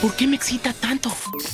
¿Por qué me excita tanto?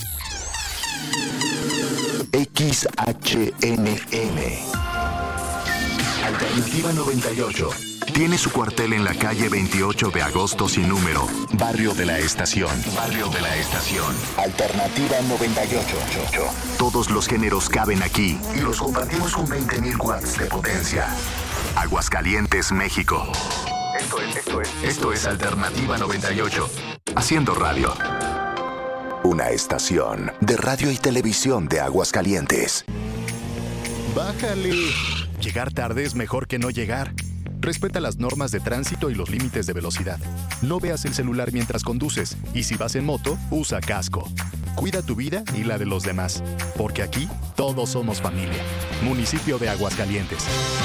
XHNN Alternativa 98 tiene su cuartel en la calle 28 de agosto sin número, Barrio de la Estación. Barrio de la Estación. Alternativa 98. Todos los géneros caben aquí y los compartimos con 20.000 watts de potencia. Aguascalientes, México. Esto es Alternativa 98. Haciendo radio. Una estación de radio y televisión de Aguascalientes. Bájale. Llegar tarde es mejor que no llegar. Respeta las normas de tránsito y los límites de velocidad. No veas el celular mientras conduces. Y si vas en moto, usa casco. Cuida tu vida y la de los demás. Porque aquí todos somos familia. Municipio de Aguascalientes.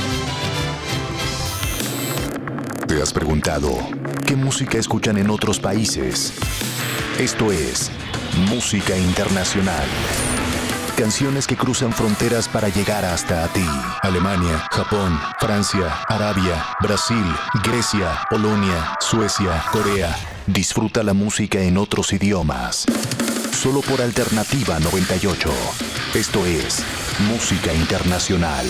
¿Te has preguntado qué música escuchan en otros países? Esto es Música Internacional. Canciones que cruzan fronteras para llegar hasta ti. Alemania, Japón, Francia, Arabia, Brasil, Grecia, Polonia, Suecia, Corea. Disfruta la música en otros idiomas. Solo por Alternativa 98. Esto es Música Internacional.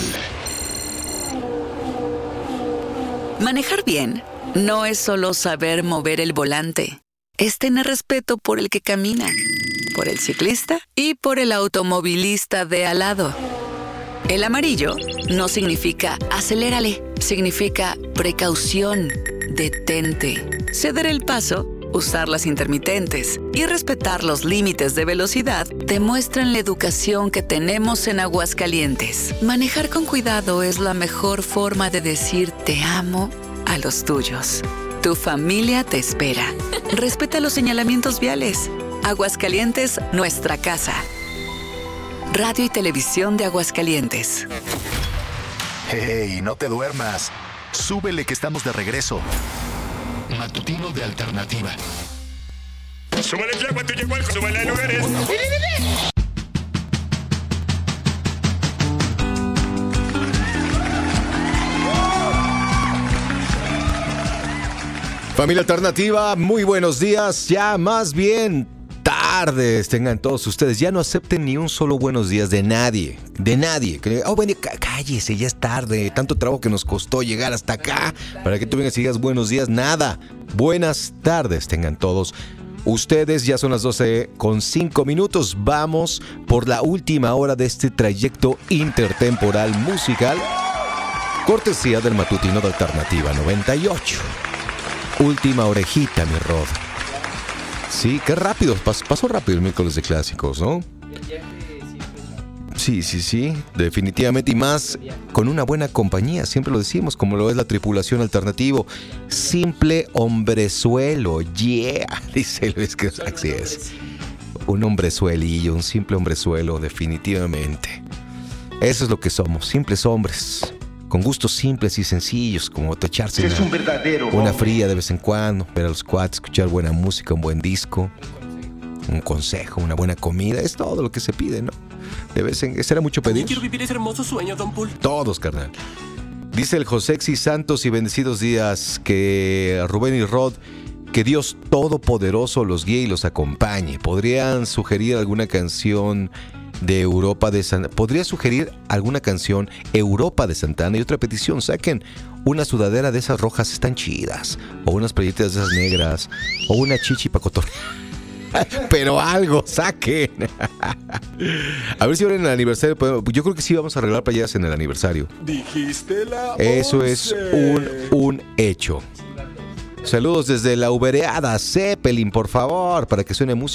Manejar bien no es solo saber mover el volante. Es tener respeto por el que camina, por el ciclista y por el automovilista de al lado. El amarillo no significa acelérale, significa precaución, detente. Ceder el paso, usar las intermitentes y respetar los límites de velocidad demuestran la educación que tenemos en Aguascalientes. Manejar con cuidado es la mejor forma de decir te amo a los tuyos. Tu familia te espera. Respeta los señalamientos viales. Aguascalientes, nuestra casa. Radio y Televisión de Aguascalientes. ¡Hey, no te duermas! Súbele que estamos de regreso. Matutino de Alternativa. Súbale el agua, tú llegó al súbale a lugares. Familia Alternativa, muy buenos días, ya más bien tardes tengan todos ustedes. Ya no acepten ni un solo buenos días de nadie. Oh, bueno, cállese, ya es tarde. Tanto trabajo que nos costó llegar hasta acá para que tú vengas y digas buenos días. Nada. Buenas tardes tengan todos ustedes. Ya son las 12:05. Vamos por la última hora de este trayecto intertemporal musical. Cortesía del matutino de Alternativa 98. Última orejita, mi Rod. Sí, qué rápido, pasó rápido el miércoles de clásicos, ¿no? Sí, definitivamente, y más con una buena compañía, siempre lo decimos, como lo es la tripulación Alternativo. Simple hombrezuelo, yeah, dice Luis, que así es. Un hombrezuelillo, un simple hombrezuelo, definitivamente. Eso es lo que somos, simples hombres. Con gustos simples y sencillos, como echarse una fría de vez en cuando, ver a los cuates, escuchar buena música, un buen disco, un consejo, una buena comida, es todo lo que se pide, ¿no? ¿Será mucho pedir? Quiero vivir ese hermoso sueño, Don Pool. Todos, carnal. Dice el Josexi, santos y bendecidos días, que Rubén y Rod, que Dios Todopoderoso los guíe y los acompañe. ¿Podrían sugerir alguna canción de Europa de Santana? Podría sugerir alguna canción Europa de Santana. Y otra petición, saquen una sudadera de esas rojas, están chidas, o unas playitas de esas negras, o una chichi pa' cotorrear. Pero algo, saquen. A ver si ahora en el aniversario yo creo que sí vamos a arreglar playeras en el aniversario. Dijiste la Eso 11. es un hecho. Saludos desde la ubereada Zeppelin, por favor, para que suene música.